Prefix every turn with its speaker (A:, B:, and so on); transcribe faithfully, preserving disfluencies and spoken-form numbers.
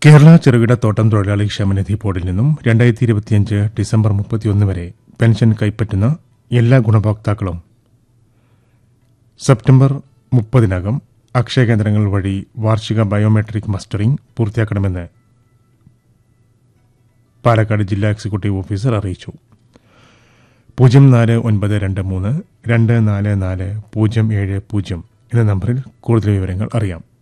A: കേരള ചെറുകിട തോട്ടം തൊഴിലാളി ക്ഷേമനിധി ബോർഡിൽ നിന്നും രണ്ടായിരത്തി ഇരുപത്തിയഞ്ച് ഡിസംബർ മുപ്പത്തിയൊന്ന് വരെ പെൻഷൻ കൈപ്പറ്റുന്ന എല്ലാ ഗുണഭോക്താക്കളും സെപ്റ്റംബർ മുപ്പതിനകം അക്ഷയ കേന്ദ്രങ്ങൾ വഴി വാർഷിക ബയോമെട്രിക് മസ്റ്ററിംഗ് പൂർത്തിയാക്കണമെന്ന് പാലക്കാട് ജില്ലാ എക്സിക്യൂട്ടീവ് ഓഫീസർ അറിയിച്ചു. പൂജ്യം നാല് ഒൻപത് രണ്ട് മൂന്ന് രണ്ട് നാല് നാല് പൂജ്യം ഏഴ് പൂജ്യം എന്ന നമ്പറിൽ കൂടുതൽ വിവരങ്ങൾ അറിയാം.